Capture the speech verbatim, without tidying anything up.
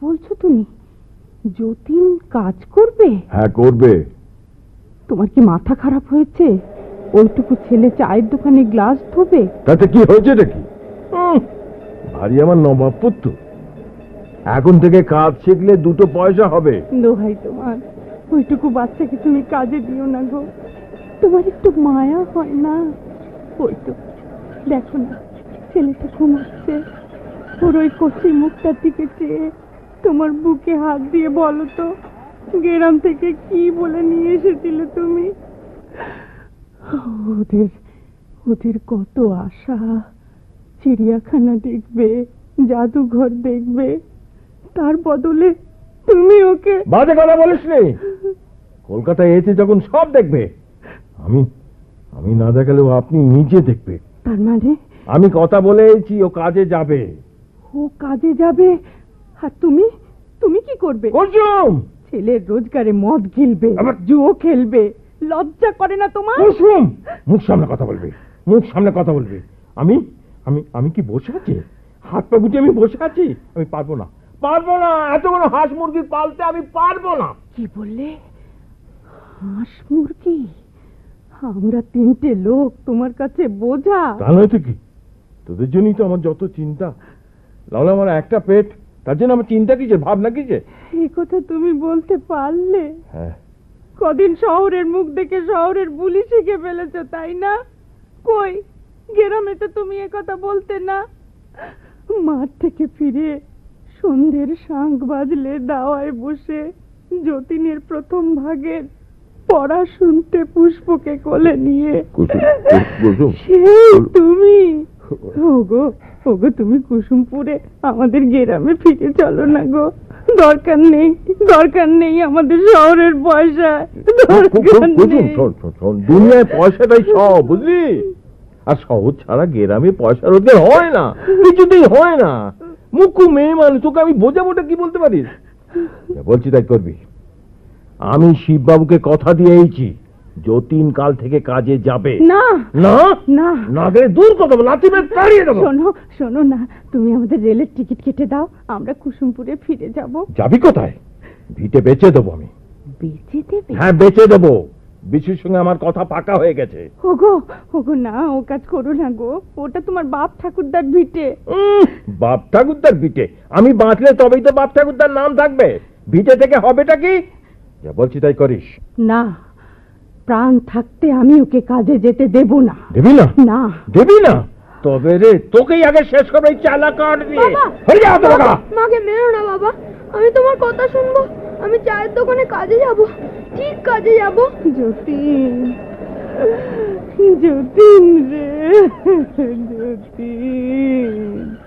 বলছো তুমি? যতীন কাজ করবে? হ্যাঁ করবে। তোমার কি মাথা খারাপ হয়েছে? ওইটুকু ছেলে চায়ের দোকানে গ্লাস ধোবে? তাতে কি হয়েছে নাকি? ভারী আমার নবাব পুত্র। এখন থেকে কাজ শিখলে দুটো পয়সা হবে। দোহাই তোমার, ওইটুকু বাচ্চাকে তুমি কাজে দিও না গো। তোমার একটু মায়া হয় না? ওই তো দেখো না, ছেলেটা ঘুমাচ্ছে। ওর ওই কচি মুখটার দিকে চেয়ে তোমার বুকে হাত দিয়ে বলো তো, গ্রাম থেকে কি বলে নিয়ে এসেছিলে তুমি? ওদের ওদের কত আশা, চিড়িয়াখানা দেখবে, জাদুঘর দেখবে, তার বদলে তুমি ওকে বাজে কথা বলিস নি। কলকাতায় এসে যখন সব দেখবে, আমি আমি না দেখালেও আপনি নিজে দেখবে। তার মানে? আমি কথা বলেছি ও কাজে যাবে। ও কাজে যাবে, আর তুমি তুমি কি করবে? কুসুম, ছেলের রোজগারে মদ গিলবে, আবার জুয়ো খেলবে, লজ্জা করে না তোমার? কুসুম, মুখ সামনে কথা বলবে, মুখ সামনে কথা বলবে। আমি আমি আমি কি বসে আছি? হাত পা গুটিয়ে আমি বসে আছি? আমি পারবো না, পারবো না। এত বড় হাঁস মুরগি পালতে আমি পারবো না। কি বললে? হাঁস মুরগি? আমরা তিনটে লোক তোমার কাছে বোঝা? তা নয় তো কি? তোদের জন্যই তো আমার যত চিন্তা। লাউলা আমার একটা পেট, তার জন্য আমার চিন্তা কিসে, ভাবনা কিসে? এই কথা তুমি বলতে পারলে? হ্যাঁ। কদিন শহরের মুখ দেখে শহরের বুলি শিখে ফেলেছো, তাই না? কই গ্রামে তো তুমি এ কথা বলতে না। মাঠ থেকে ফিরে সন্ধ্যের শাঁখ বাজলে দাওয়ায় বসে যতীনের প্রথম ভাগের পড়া শুনতে পুষ্পকে কোলে নিয়ে সেই তুমি। ওগো ওগো, তুমি কুসুমপুরে আমাদের গ্রামে ফিরে চলো না গো। দরকার নেই, দরকার নেই আমাদের শহরের পয়সা। দুনিয়ায় পয়সাটাই সব, বুঝলি? আর শহর ছাড়া গ্রামে পয়সা রোজগার হয় না, কিছুতেই হয় না। মুখ্য মেয়ে মানুষ, তোকে আমি বোঝাবোটা কি বলতে পারিস? বলছি তাই করবি। আমি শিববাবুকে কথা দিয়েছি, যতীন কাল থেকে কাজে যাবে। না না না না গেলে দূর কথা বল, লাথি মেরে তাড়িয়ে দেবো। শোনো শোনো না, তুমি আমাদের রেলের টিকিট কেটে দাও, আমরা কুসুমপুরে ফিরে যাব। যাবি কোথায়? ভিটে বেচে দেবো আমি। বেচে দেবে? হ্যাঁ বেচে দেবো। বিশুর সঙ্গে আমার কথা পাকা হয়ে গেছে। ওগো ওগো, না ও কাজ করো না গো, ওটা তোমার বাপ ঠাকুরদার ভিটে। বাপ ঠাকুরদার ভিটে? আমি বাঁচলে তবেই তো বাপ ঠাকুরদার নাম থাকবে। ভিটে থেকে হবেটা কি? যা বলছি তাই করিস। না, প্রাণ থাকতে আমি ওকে কাজে যেতে দেব না। দেবি না? না দেবি না? তবে রে তোকেই আগে শেষ করবে এই চালা কাঠ দিয়ে। হয়ে যা তো বাবা। মাকে মেরো না বাবা, আমি তোমার কথা শুনবো। আমি চায়ের দোকানে কাজে যাব, ঠিক কাজে যাব। যতীন, যতীন রে, যতীন।